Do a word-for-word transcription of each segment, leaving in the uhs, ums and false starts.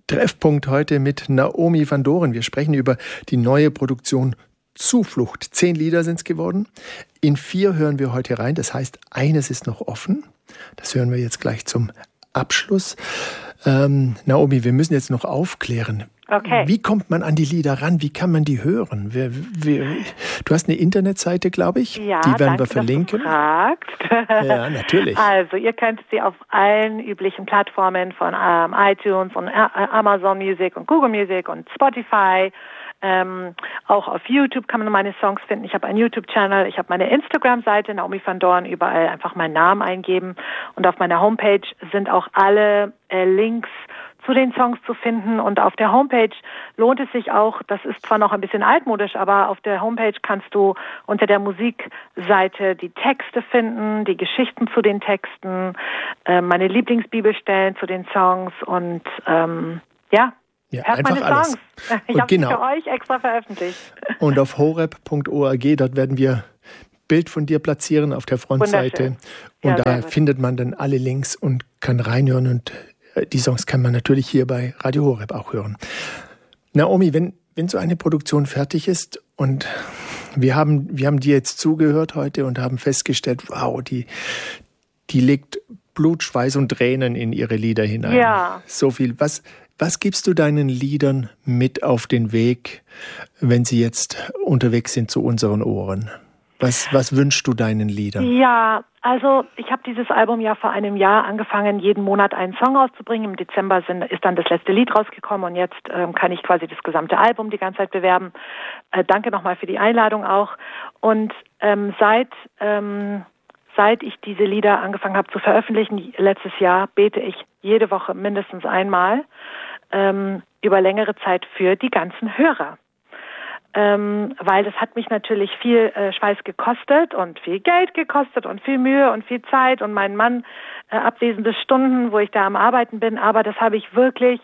Treffpunkt heute mit Naomi van Doren. Wir sprechen über die neue Produktion Zuflucht. Zehn Lieder sind es geworden. In vier hören wir heute rein. Das heißt, eines ist noch offen. Das hören wir jetzt gleich zum Abschluss. Ähm, Naomi, wir müssen jetzt noch aufklären. Okay. Wie kommt man an die Lieder ran? Wie kann man die hören? Wir, wir, du hast eine Internetseite, glaube ich. Ja, die werden danke, wir verlinken. Dass du fragst. Ja, natürlich. Also, ihr könnt sie auf allen üblichen Plattformen von ähm, iTunes und äh, Amazon Music und Google Music und Spotify. Ähm, auch auf YouTube kann man meine Songs finden. Ich habe einen YouTube-Channel, ich habe meine Instagram-Seite, Naomi van Doren, überall einfach meinen Namen eingeben. Und auf meiner Homepage sind auch alle äh, Links zu den Songs zu finden. Und auf der Homepage lohnt es sich auch, das ist zwar noch ein bisschen altmodisch, aber auf der Homepage kannst du unter der Musikseite die Texte finden, die Geschichten zu den Texten, äh, meine Lieblingsbibelstellen zu den Songs und ähm, ja, Ja, hört einfach meine alles. Songs. Ich Und habe genau. sie für euch extra veröffentlicht. Und auf horeb punkt org, dort werden wir Bild von dir platzieren auf der Frontseite. Und Ja, da sehr findet man dann alle Links und kann reinhören. Und die Songs kann man natürlich hier bei Radio Horeb auch hören. Naomi, wenn, wenn so eine Produktion fertig ist und wir haben, wir haben dir jetzt zugehört heute und haben festgestellt, wow, die, die legt Blut, Schweiß und Tränen in ihre Lieder hinein. Ja. So viel. Was, was gibst du deinen Liedern mit auf den Weg, wenn sie jetzt unterwegs sind zu unseren Ohren? Was, was wünschst du deinen Liedern? Ja, also ich habe dieses Album ja vor einem Jahr angefangen, jeden Monat einen Song rauszubringen. Im Dezember sind, ist dann das letzte Lied rausgekommen und jetzt ähm, kann ich quasi das gesamte Album die ganze Zeit bewerben. Äh, danke nochmal für die Einladung auch. Und ähm, seit ähm, seit ich diese Lieder angefangen habe zu veröffentlichen, letztes Jahr, bete ich jede Woche mindestens einmal ähm, über längere Zeit für die ganzen Hörer. Ähm, weil das hat mich natürlich viel äh, Schweiß gekostet und viel Geld gekostet und viel Mühe und viel Zeit und mein Mann äh, abwesende Stunden, wo ich da am Arbeiten bin. Aber das habe ich wirklich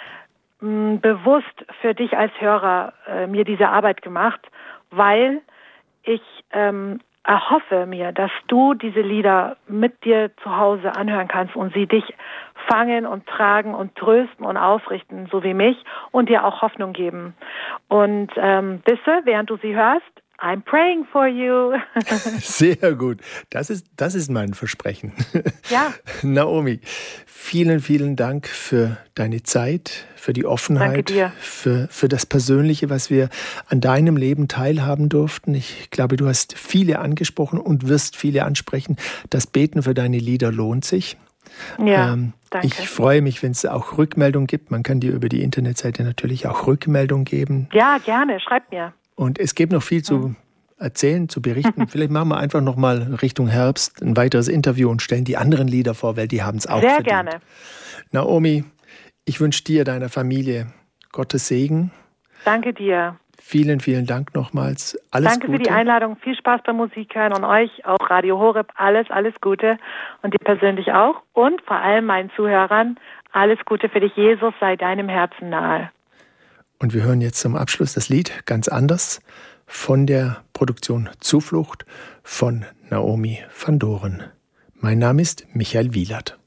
mh, bewusst für dich als Hörer äh, mir diese Arbeit gemacht, weil ich ähm, erhoffe mir, dass du diese Lieder mit dir zu Hause anhören kannst und sie dich fangen und tragen und trösten und aufrichten, so wie mich, und dir auch Hoffnung geben. Und ähm, wisse, während du sie hörst, I'm praying for you. Sehr gut. Das ist, das ist mein Versprechen. Ja. Naomi, vielen, vielen Dank für deine Zeit, für die Offenheit, Danke dir. Für, für das Persönliche, was wir an deinem Leben teilhaben durften. Ich glaube, du hast viele angesprochen und wirst viele ansprechen. Das Beten für deine Lieder lohnt sich. Ja, ähm, danke. Ich freue mich, wenn es auch Rückmeldungen gibt. Man kann dir über die Internetseite natürlich auch Rückmeldungen geben. Ja, gerne. Schreib mir. Und es gibt noch viel zu erzählen, zu berichten. Vielleicht machen wir einfach noch mal Richtung Herbst ein weiteres Interview und stellen die anderen Lieder vor, weil die haben es auch Sehr verdient. gerne. Naomi, ich wünsche dir, deiner Familie Gottes Segen. Danke dir. Vielen, vielen Dank nochmals. Alles Danke Gute. für die Einladung. Viel Spaß beim Musik hören und euch, auch Radio Horeb, alles, alles Gute. Und dir persönlich auch. Und vor allem meinen Zuhörern, alles Gute für dich. Jesus sei deinem Herzen nahe. Und wir hören jetzt zum Abschluss das Lied ganz anders von der Produktion Zuflucht von Naomi van Doren. Mein Name ist Michael Wielert.